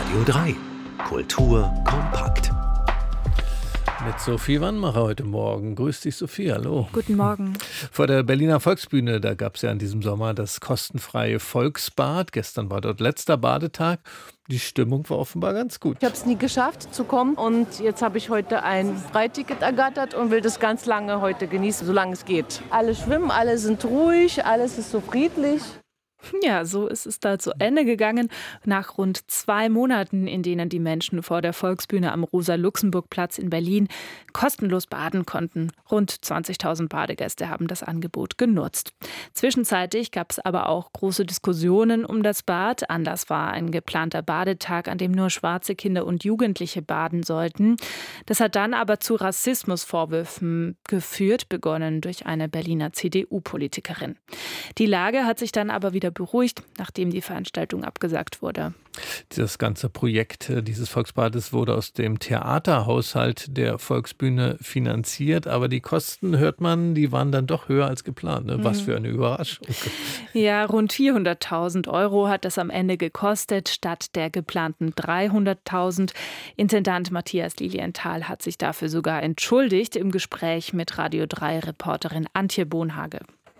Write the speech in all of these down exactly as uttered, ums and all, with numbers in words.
Radio drei. Kultur kompakt. Mit Sophie Wannmacher heute Morgen. Grüß dich, Sophie, hallo. Guten Morgen. Vor der Berliner Volksbühne, da gab es ja in diesem Sommer das kostenfreie Volksbad. Gestern war dort letzter Badetag. Die Stimmung war offenbar ganz gut. Ich habe es nie geschafft zu kommen und jetzt habe ich heute ein Freiticket ergattert und will das ganz lange heute genießen, solange es geht. Alle schwimmen, alle sind ruhig, alles ist so friedlich. Ja, so ist es da zu Ende gegangen. Nach rund zwei Monaten, in denen die Menschen vor der Volksbühne am Rosa-Luxemburg-Platz in Berlin kostenlos baden konnten. Rund zwanzigtausend Badegäste haben das Angebot genutzt. Zwischenzeitlich gab es aber auch große Diskussionen um das Bad. Anlass war ein geplanter Badetag, an dem nur schwarze Kinder und Jugendliche baden sollten. Das hat dann aber zu Rassismusvorwürfen geführt, begonnen durch eine Berliner C D U-Politikerin. Die Lage hat sich dann aber wieder beruhigt, nachdem die Veranstaltung abgesagt wurde. Das ganze Projekt dieses Volksbades wurde aus dem Theaterhaushalt der Volksbühne finanziert, aber die Kosten, hört man, die waren dann doch höher als geplant. Ne? Was für eine Überraschung. Ja, rund vierhunderttausend Euro hat das am Ende gekostet, statt der geplanten dreihunderttausend. Intendant Matthias Lilienthal hat sich dafür sogar entschuldigt im Gespräch mit Radio drei Reporterin Antje Bohnhage.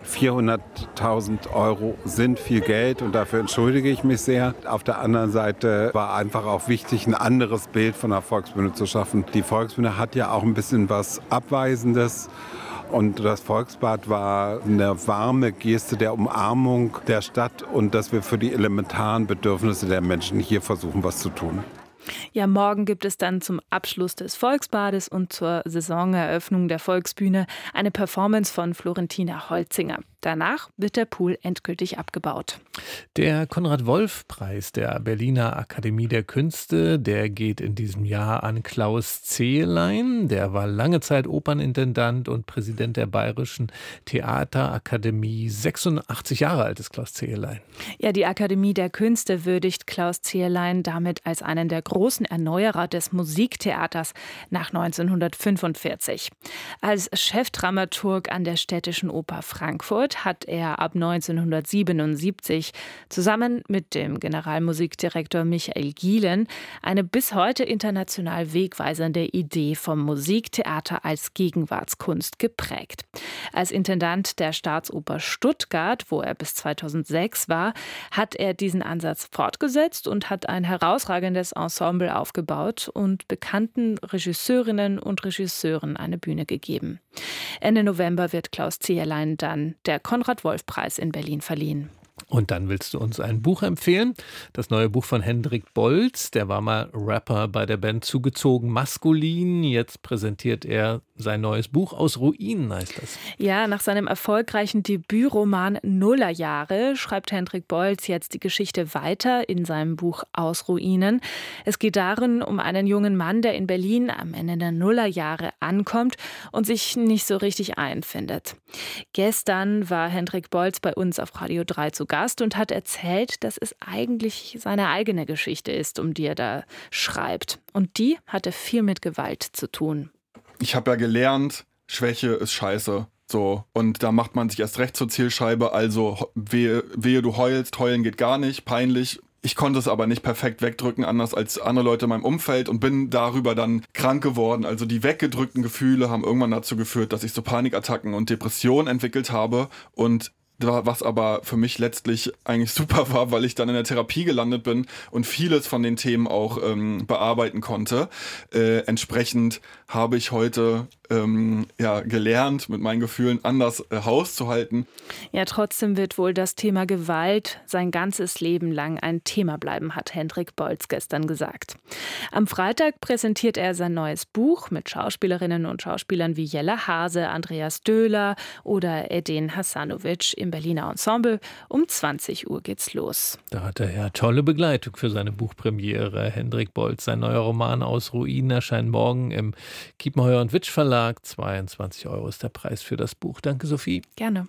vierhunderttausend Euro sind viel Geld und dafür entschuldige ich mich sehr. Auf der anderen Seite war einfach auch wichtig, ein anderes Bild von der Volksbühne zu schaffen. Die Volksbühne hat ja auch ein bisschen was Abweisendes. Und das Volksbad war eine warme Geste der Umarmung der Stadt und dass wir für die elementaren Bedürfnisse der Menschen hier versuchen, was zu tun. Ja, morgen gibt es dann zum Abschluss des Volksbades und zur Saisoneröffnung der Volksbühne eine Performance von Florentina Holzinger. Danach wird der Pool endgültig abgebaut. Der Konrad-Wolf-Preis der Berliner Akademie der Künste, der geht in diesem Jahr an Klaus Zehlein. Der war lange Zeit Opernintendant und Präsident der Bayerischen Theaterakademie. sechsundachtzig Jahre alt ist Klaus Zehlein. Ja, die Akademie der Künste würdigt Klaus Zehlein damit als einen der großen Erneuerer des Musiktheaters nach neunzehnhundertfünfundvierzig. Als Chefdramaturg an der Städtischen Oper Frankfurt hat er ab neunzehnhundertsiebenundsiebzig zusammen mit dem Generalmusikdirektor Michael Gielen eine bis heute international wegweisende Idee vom Musiktheater als Gegenwartskunst geprägt. Als Intendant der Staatsoper Stuttgart, wo er bis zweitausendsechs war, hat er diesen Ansatz fortgesetzt und hat ein herausragendes Ensemble aufgebaut und bekannten Regisseurinnen und Regisseuren eine Bühne gegeben. Ende November wird Klaus Zehlein dann der Konrad-Wolf-Preis in Berlin verliehen. Und dann willst du uns ein Buch empfehlen. Das neue Buch von Hendrik Bolz. Der war mal Rapper bei der Band Zugezogen Maskulin. Jetzt präsentiert er sein neues Buch. Aus Ruinen heißt das. Ja, nach seinem erfolgreichen Debütroman Nullerjahre schreibt Hendrik Bolz jetzt die Geschichte weiter in seinem Buch Aus Ruinen. Es geht darin um einen jungen Mann, der in Berlin am Ende der Nullerjahre ankommt und sich nicht so richtig einfindet. Gestern war Hendrik Bolz bei uns auf Radio drei zu Gast und hat erzählt, dass es eigentlich seine eigene Geschichte ist, um die er da schreibt. Und die hatte viel mit Gewalt zu tun. Ich habe ja gelernt, Schwäche ist scheiße. So, und da macht man sich erst recht zur Zielscheibe. Also wehe, wehe du heulst, heulen geht gar nicht, peinlich. Ich konnte es aber nicht perfekt wegdrücken, anders als andere Leute in meinem Umfeld und bin darüber dann krank geworden. Also die weggedrückten Gefühle haben irgendwann dazu geführt, dass ich so Panikattacken und Depressionen entwickelt habe und was aber für mich letztlich eigentlich super war, weil ich dann in der Therapie gelandet bin und vieles von den Themen auch ähm, bearbeiten konnte. Äh, entsprechend habe ich heute ähm, ja, gelernt, mit meinen Gefühlen anders äh, Haus zu halten. Ja, trotzdem wird wohl das Thema Gewalt sein ganzes Leben lang ein Thema bleiben, hat Hendrik Bolz gestern gesagt. Am Freitag präsentiert er sein neues Buch mit Schauspielerinnen und Schauspielern wie Jelle Hase, Andreas Döhler oder Edin Hasanovic im Berliner Ensemble. Um zwanzig Uhr geht's los. Da hat er ja tolle Begleitung für seine Buchpremiere. Hendrik Bolz, sein neuer Roman Aus Ruinen erscheint morgen im Kiepenheuer und Witsch Verlag. zweiundzwanzig Euro ist der Preis für das Buch. Danke, Sophie. Gerne.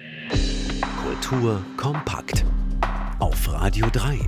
Kultur kompakt. Auf Radio drei.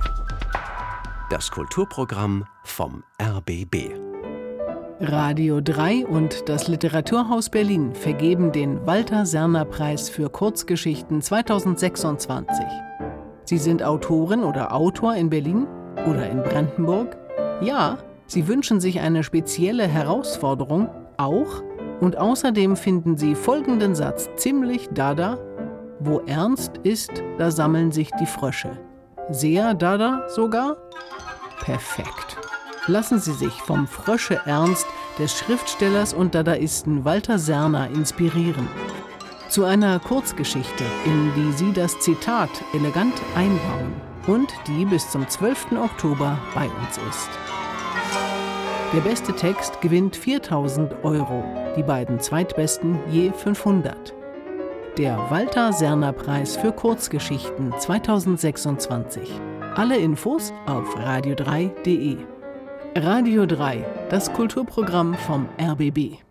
Das Kulturprogramm vom R B B. Radio drei und das Literaturhaus Berlin vergeben den Walter-Serner-Preis für Kurzgeschichten zweitausendsechsundzwanzig. Sie sind Autorin oder Autor in Berlin, Oder in Brandenburg? Ja, sie wünschen sich eine spezielle Herausforderung, auch. Und außerdem finden sie folgenden Satz ziemlich dada: Wo ernst ist, da sammeln sich die Frösche. Sehr dada sogar? Perfekt. Lassen Sie sich vom Frösche-Ernst des Schriftstellers und Dadaisten Walter Serner inspirieren. Zu einer Kurzgeschichte, in die Sie das Zitat elegant einbauen und die bis zum zwölften Oktober bei uns ist. Der beste Text gewinnt viertausend Euro, die beiden zweitbesten je fünfhundert. Der Walter-Serner-Preis für Kurzgeschichten zweitausendsechsundzwanzig. Alle Infos auf radio drei punkt de. Radio drei, das Kulturprogramm vom R B B.